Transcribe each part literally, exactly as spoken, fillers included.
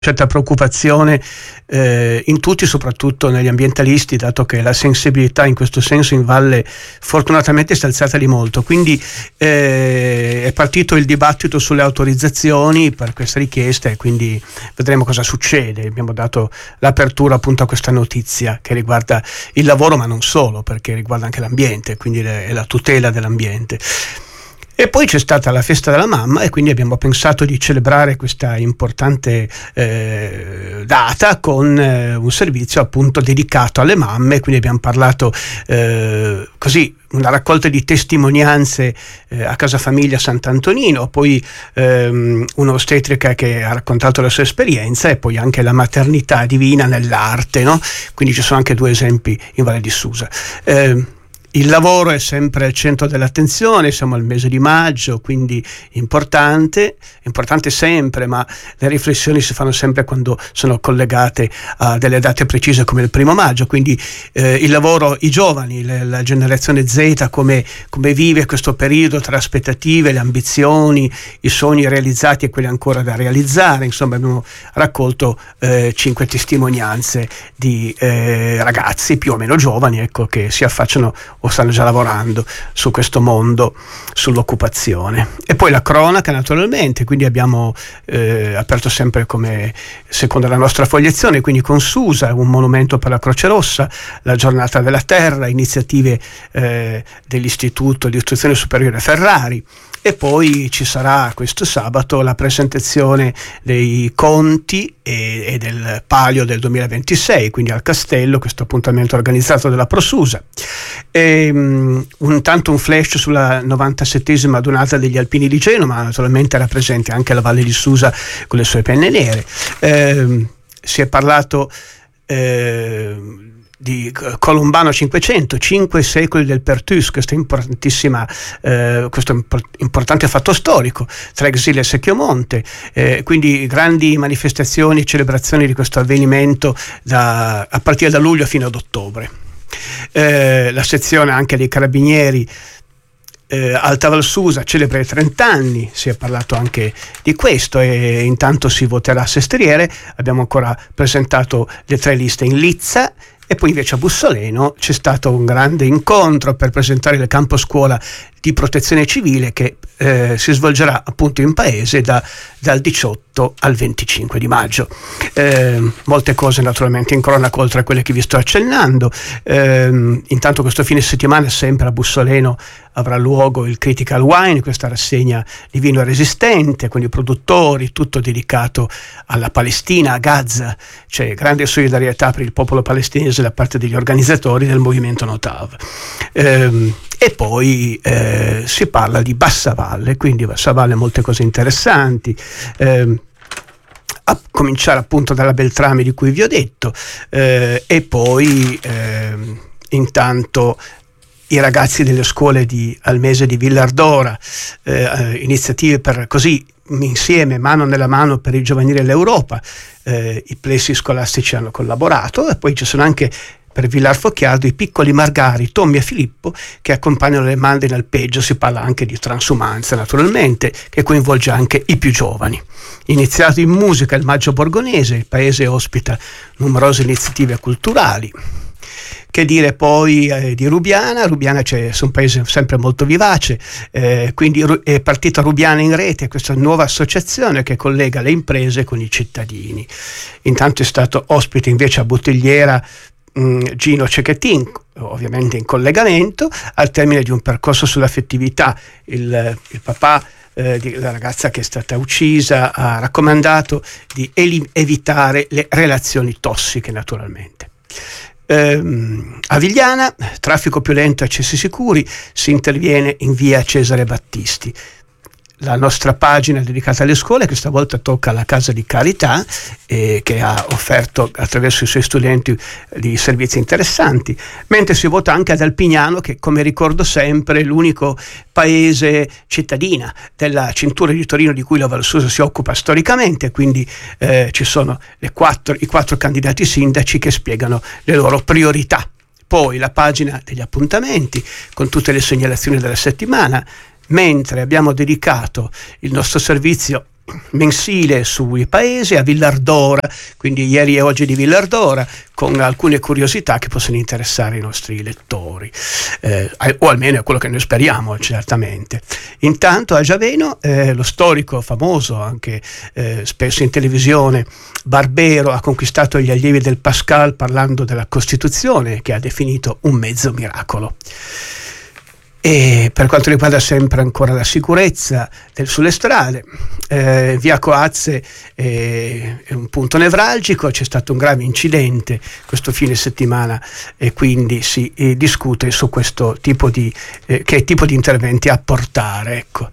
certa preoccupazione eh, in tutti, soprattutto negli ambientalisti, dato che la sensibilità in questo senso in valle fortunatamente si è alzata di molto. Quindi eh, è partito il dibattito sulle autorizzazioni per questa richiesta e quindi vedremo cosa succede. Abbiamo dato l'apertura appunto a questa notizia che riguarda il lavoro, ma non solo, perché riguarda anche l'ambiente, quindi le, la tutela dell'ambiente. E poi c'è stata la festa della mamma e quindi abbiamo pensato di celebrare questa importante eh, data con eh, un servizio appunto dedicato alle mamme. Quindi abbiamo parlato eh, così, una raccolta di testimonianze eh, a Casa Famiglia Sant'Antonino, poi ehm, un'ostetrica che ha raccontato la sua esperienza e poi anche la maternità divina nell'arte, no? Quindi ci sono anche due esempi in Valle di Susa. Eh, Il lavoro è sempre al centro dell'attenzione, siamo al mese di maggio, quindi importante, importante sempre, ma le riflessioni si fanno sempre quando sono collegate a delle date precise come il primo maggio, quindi eh, il lavoro, i giovani, le, la generazione Z, come, come vive questo periodo tra aspettative, le ambizioni, i sogni realizzati e quelli ancora da realizzare. Insomma, abbiamo raccolto eh, cinque testimonianze di eh, ragazzi più o meno giovani, ecco, che si affacciano o stanno già lavorando su questo mondo, sull'occupazione. E poi la cronaca, naturalmente, quindi abbiamo eh, aperto sempre come secondo la nostra fogliazione, quindi con Susa, un monumento per la Croce Rossa, la giornata della terra, iniziative eh, dell'Istituto di Istruzione Superiore Ferrari. E poi ci sarà questo sabato la presentazione dei conti e, e del palio del duemilaventisei, quindi al Castello, questo appuntamento organizzato dalla Prosusa. E, um, un, tanto un flash sulla novantasettesima adunata degli Alpini di Genova, naturalmente era presente anche la Valle di Susa con le sue penne nere. Eh, si è parlato eh, di Colombano cinquecento, cinque secoli del Pertus, questa importantissima, eh, questo impor- importante fatto storico tra Exile e Secchiomonte, eh, quindi grandi manifestazioni e celebrazioni di questo avvenimento da, a partire da luglio fino ad ottobre. Eh, la sezione anche dei Carabinieri Eh, Alta Val Susa celebra i trenta anni, si è parlato anche di questo e intanto si voterà a Sestriere. Abbiamo ancora presentato le tre liste in Lizza e poi invece a Bussoleno c'è stato un grande incontro per presentare il campo scuola di protezione civile che eh, si svolgerà appunto in paese da, dal diciotto al venticinque di maggio. Eh, molte cose naturalmente in cronaca oltre a quelle che vi sto accennando. Eh, intanto questo fine settimana sempre a Bussoleno avrà luogo il Critical Wine, questa rassegna di vino resistente con i produttori, tutto dedicato alla Palestina, a Gaza. C'è grande solidarietà per il popolo palestinese da parte degli organizzatori del movimento Notav. Eh, e poi eh, si parla di Bassa Valle, quindi Bassa Valle molte cose interessanti, eh, a cominciare appunto dalla Beltrame di cui vi ho detto, eh, e poi eh, intanto i ragazzi delle scuole di Almese di Villardora, eh, iniziative per così insieme, mano nella mano per il giovanile dell'Europa, eh, i plessi scolastici hanno collaborato e poi ci sono anche per Villar Focchiardo i piccoli Margari, Tommy e Filippo, che accompagnano le mande in alpeggio. Si parla anche di transumanza naturalmente, che coinvolge anche i più giovani. Iniziato in musica il Maggio Borgonese, il paese ospita numerose iniziative culturali. Che dire poi eh, di Rubiana? Rubiana c'è, è un paese sempre molto vivace, eh, quindi è partita Rubiana in Rete, questa nuova associazione che collega le imprese con i cittadini. Intanto è stato ospite invece a Bottigliera Gino Cecchettin, ovviamente in collegamento, al termine di un percorso sull'affettività. Il, il papà eh, della ragazza che è stata uccisa ha raccomandato di eli- evitare le relazioni tossiche naturalmente. Ehm, a Vigliana, traffico più lento e accessi sicuri, si interviene in via Cesare Battisti. La nostra pagina dedicata alle scuole questa volta tocca alla Casa di Carità, eh, che ha offerto attraverso i suoi studenti di servizi interessanti, mentre si vota anche ad Alpignano, che come ricordo sempre è l'unico paese cittadina della cintura di Torino di cui la Val Susa si occupa storicamente, quindi eh, ci sono le quattro, i quattro candidati sindaci che spiegano le loro priorità. Poi la pagina degli appuntamenti con tutte le segnalazioni della settimana, mentre abbiamo dedicato il nostro servizio mensile sui paesi a Villardora, quindi ieri e oggi di Villardora, con alcune curiosità che possono interessare i nostri lettori, eh, o almeno è quello che noi speriamo, certamente. Intanto a Giaveno eh, lo storico famoso, anche eh, spesso in televisione, Barbero ha conquistato gli allievi del Pascal parlando della Costituzione, che ha definito un mezzo miracolo. E per quanto riguarda sempre ancora la sicurezza del, sulle strade, eh, via Coazze eh, è un punto nevralgico, c'è stato un grave incidente questo fine settimana e quindi si eh, discute su questo tipo di eh, che tipo di interventi apportare. Ecco.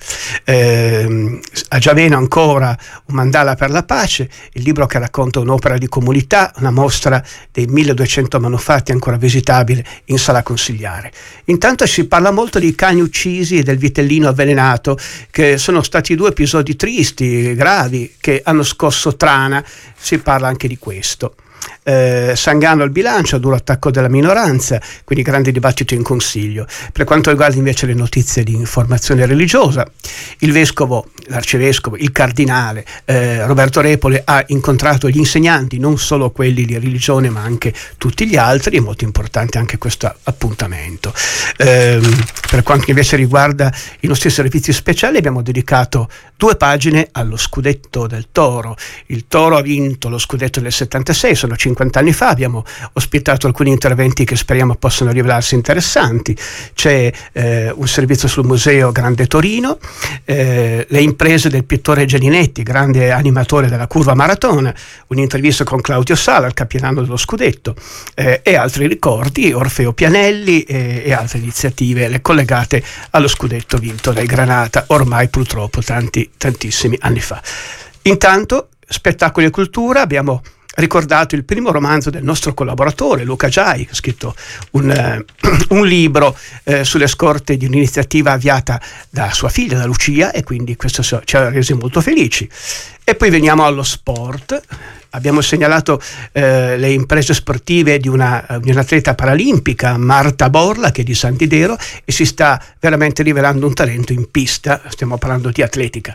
Eh, a Giaveno ancora un mandala per la pace, il libro che racconta un'opera di comunità, una mostra dei milleduecento manufatti ancora visitabile in sala consigliare. Intanto si parla molto di cani uccisi e del vitellino avvelenato, che sono stati due episodi tristi, gravi, che hanno scosso Trana. Si parla anche di questo. Eh, Sangano al bilancio, duro attacco della minoranza, quindi grande dibattito in consiglio. Per quanto riguarda invece le notizie di informazione religiosa, il vescovo, l'arcivescovo, il cardinale eh, Roberto Repole ha incontrato gli insegnanti, non solo quelli di religione ma anche tutti gli altri. È molto importante anche questo appuntamento. Eh, per quanto invece riguarda i nostri servizi speciali, abbiamo dedicato due pagine allo scudetto del Toro. Il Toro ha vinto lo scudetto del settantasei, sono cinquanta anni fa, abbiamo ospitato alcuni interventi che speriamo possano rivelarsi interessanti. C'è eh, un servizio sul museo Grande Torino, eh, le imprese del pittore Gianinetti, grande animatore della curva maratona, un'intervista con Claudio Sala, il capitano dello scudetto, eh, e altri ricordi, Orfeo Pianelli e, e altre iniziative le collegate allo scudetto vinto dai Granata ormai purtroppo tanti, tantissimi anni fa. Intanto, spettacoli e cultura, abbiamo ricordato il primo romanzo del nostro collaboratore Luca Giai, che ha scritto un, eh, un libro eh, sulle scorte di un'iniziativa avviata da sua figlia, da Lucia, e quindi questo ci ha resi molto felici. E poi veniamo allo sport. Abbiamo segnalato eh, le imprese sportive di, una, di un'atleta paralimpica, Marta Borla, che è di Santidero e si sta veramente rivelando un talento in pista. Stiamo parlando di atletica.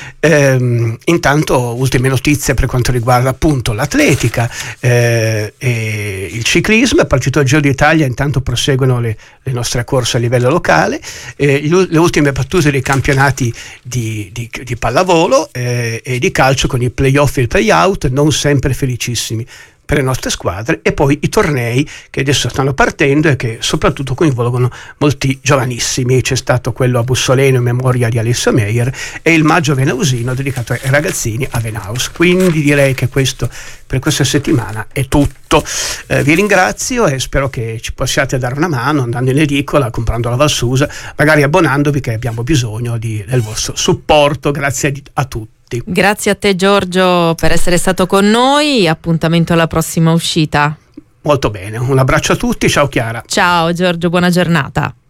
Ehm, intanto ultime notizie per quanto riguarda appunto l'atletica eh, e il ciclismo. È partito il Giro d'Italia, intanto proseguono le, le nostre corse a livello locale, eh, gli, le ultime battute dei campionati di, di, di pallavolo eh, e di calcio con i play-off e il play-out, non sempre felicissimi per le nostre squadre, e poi i tornei che adesso stanno partendo e che soprattutto coinvolgono molti giovanissimi. C'è stato quello a Bussoleno in memoria di Alessio Meyer e il Maggio Venausino dedicato ai ragazzini a Venaus. Quindi direi che questo per questa settimana è tutto. Eh, vi ringrazio e spero che ci possiate dare una mano andando in edicola, comprando la Valsusa, magari abbonandovi, che abbiamo bisogno di, del vostro supporto. Grazie a tutti. Grazie a te Giorgio per essere stato con noi, appuntamento alla prossima uscita. Molto bene, un abbraccio a tutti, ciao Chiara. Ciao Giorgio, buona giornata.